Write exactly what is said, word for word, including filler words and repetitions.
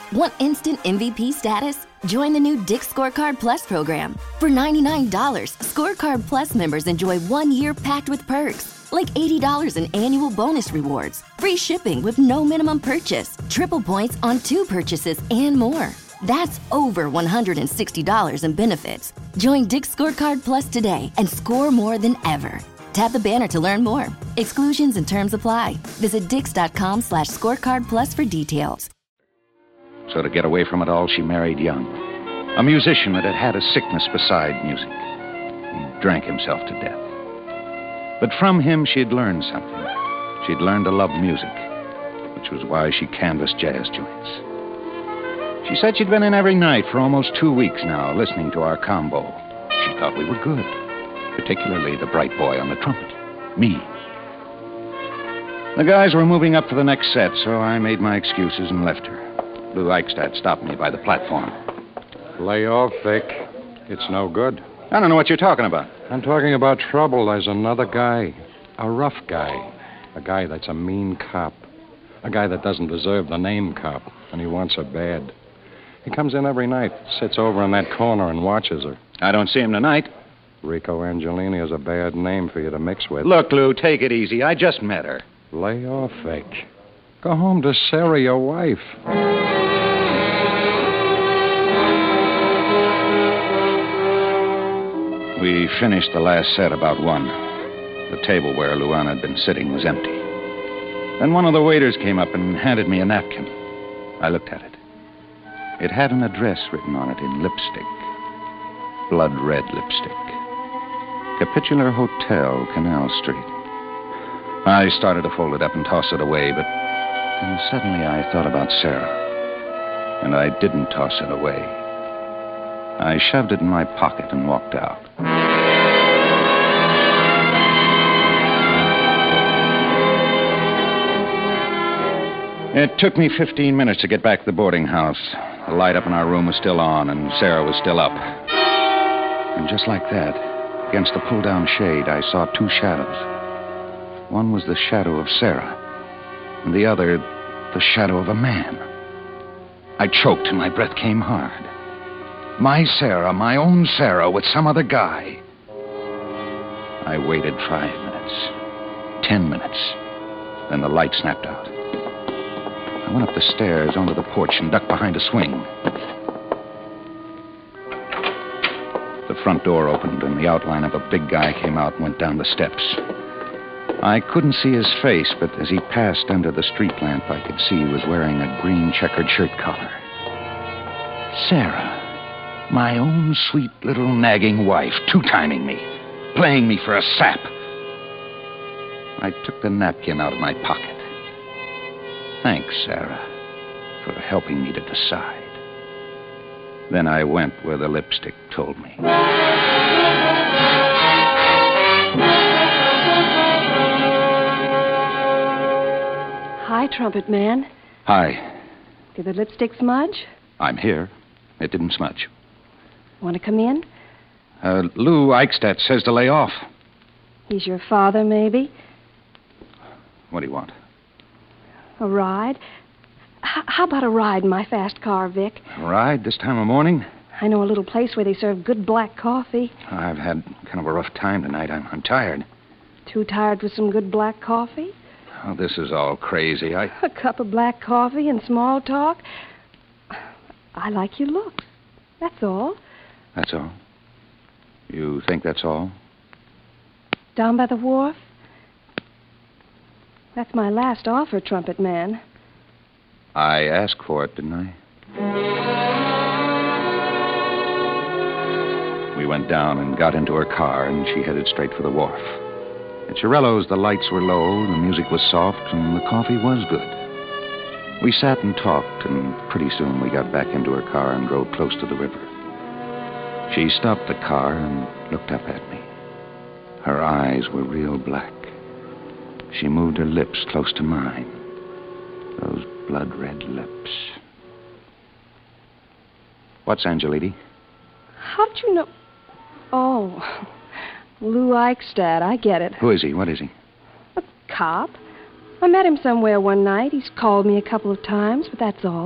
Want instant M V P status? Join the new Dick's Scorecard Plus program. For ninety-nine dollars, Scorecard Plus members enjoy one year packed with perks, like eighty dollars in annual bonus rewards, free shipping with no minimum purchase, triple points on two purchases, and more. That's over one hundred sixty dollars in benefits. Join Dick's Scorecard Plus today and score more than ever. Tap the banner to learn more. Exclusions and terms apply. Visit dix.com slash scorecard plus for details. So to get away from it all, she married young. A musician that had had a sickness beside music. He drank himself to death. But from him, she'd learned something. She'd learned to love music, which was why she canvassed jazz joints. She said she'd been in every night for almost two weeks now, listening to our combo. She thought we were good, particularly the bright boy on the trumpet, me. The guys were moving up for the next set, so I made my excuses and left her. Lou Eichstadt stopped me by the platform. Lay off, Vic. It's no good. I don't know what you're talking about. I'm talking about trouble. There's another guy. A rough guy. A guy that's a mean cop. A guy that doesn't deserve the name cop, and he wants her bad. He comes in every night, sits over in that corner and watches her. I don't see him tonight. Rico Angelini is a bad name for you to mix with. Look, Lou, take it easy. I just met her. Lay off, Vic. Go home to Sarah, your wife. We finished the last set about one. The table where Luana had been sitting was empty. Then one of the waiters came up and handed me a napkin. I looked at it. It had an address written on it in lipstick. Blood red lipstick. Capitular Hotel, Canal Street. I started to fold it up and toss it away, but then suddenly I thought about Sarah. And I didn't toss it away. I shoved it in my pocket and walked out. It took me fifteen minutes to get back to the boarding house. The light up in our room was still on, and Sarah was still up. And just like that, against the pull-down shade, I saw two shadows. One was the shadow of Sarah, and the other, the shadow of a man. I choked, and my breath came hard. My Sarah, my own Sarah, with some other guy. I waited five minutes, ten minutes. Then the light snapped out. I went up the stairs onto the porch and ducked behind a swing. The front door opened, and the outline of a big guy came out and went down the steps. I couldn't see his face, but as he passed under the street lamp, I could see he was wearing a green checkered shirt collar. Sarah. My own sweet little nagging wife, two-timing me, playing me for a sap. I took the napkin out of my pocket. Thanks, Sarah, for helping me to decide. Then I went where the lipstick told me. Hi, Trumpet Man. Hi. Did the lipstick smudge? I'm here. It didn't smudge. Want to come in? Uh, Lou Eichstadt says to lay off. He's your father, maybe? What do you want? A ride? H- how about a ride in my fast car, Vic? A ride this time of morning? I know a little place where they serve good black coffee. I've had kind of a rough time tonight. I'm, I'm tired. Too tired for some good black coffee? Oh, this is all crazy. I... A cup of black coffee and small talk? I like your look. That's all. That's all? You think that's all? Down by the wharf? That's my last offer, Trumpet Man. I asked for it, didn't I? We went down and got into her car, and she headed straight for the wharf. At Chiarello's, the lights were low, the music was soft, and the coffee was good. We sat and talked, and pretty soon we got back into her car and drove close to the river. She stopped the car and looked up at me. Her eyes were real black. She moved her lips close to mine. Those blood-red lips. What's Angelini? How'd you know? Oh, Lou Eichstadt, I get it. Who is he? What is he? A cop. I met him somewhere one night. He's called me a couple of times, but that's all.